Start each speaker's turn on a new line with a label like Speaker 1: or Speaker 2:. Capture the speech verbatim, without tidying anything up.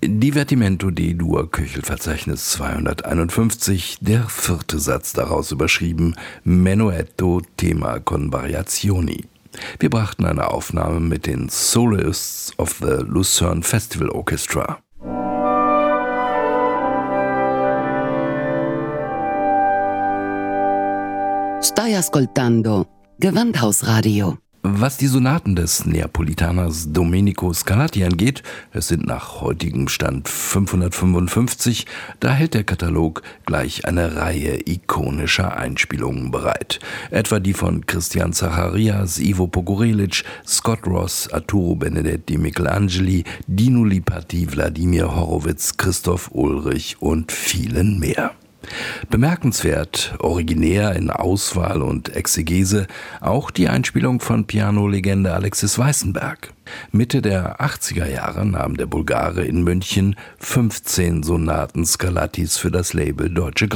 Speaker 1: Divertimento D-Dur, Köchelverzeichnis zweihunderteinundfünfzig, der vierte Satz daraus überschrieben, Menuetto, Thema con variazioni. Wir brachten eine Aufnahme mit den Soloists of the Lucerne Festival Orchestra.
Speaker 2: Stai ascoltando Gewandhausradio.
Speaker 1: Was die Sonaten des Neapolitaners Domenico Scarlatti angeht, es sind nach heutigem Stand fünfhundertfünfundfünfzig, da hält der Katalog gleich eine Reihe ikonischer Einspielungen bereit. Etwa die von Christian Zacharias, Ivo Pogorelic, Scott Ross, Arturo Benedetti, Michelangeli, Dino Lipatti, Wladimir Horowitz, Christoph Ulrich und vielen mehr. Bemerkenswert, originär in Auswahl und Exegese, auch die Einspielung von Piano-Legende Alexis Weissenberg. Mitte der achtziger Jahre nahm der Bulgare in München fünfzehn Sonaten Scarlattis für das Label Deutsche